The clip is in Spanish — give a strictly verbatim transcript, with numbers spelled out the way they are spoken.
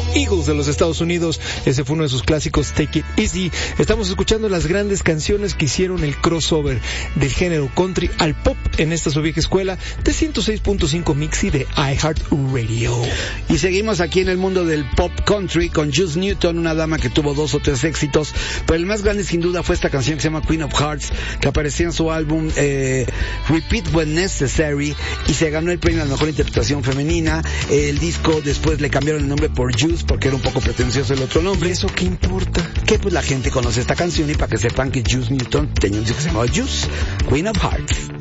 Eagles de los Estados Unidos. Ese fue uno de sus clásicos, Take It Easy. Estamos escuchando las grandes canciones que hicieron el crossover del género country al pop en esta su vieja escuela de ciento seis punto cinco Mixi de iHeartRadio. Y seguimos aquí en el mundo del pop country con Juice Newton, una dama que tuvo dos o tres éxitos, pero el más grande sin duda fue esta canción que se llama Queen of Hearts, que aparecía en su álbum eh, Repeat When Necessary, y se ganó el premio a la mejor interpretación femenina. El disco después le cambiaron el nombre por Juice porque era un poco pretencioso el otro nombre. ¿Y eso qué importa? Que pues la gente conoce esta canción, y para que sepan que Juice Newton tenía un disco que se llamaba Juice, Queen of Hearts.